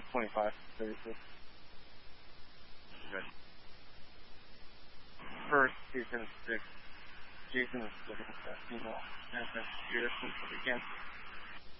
25, 36. Good. First, Jason is 6. Jason is looking at female. And then Pearson against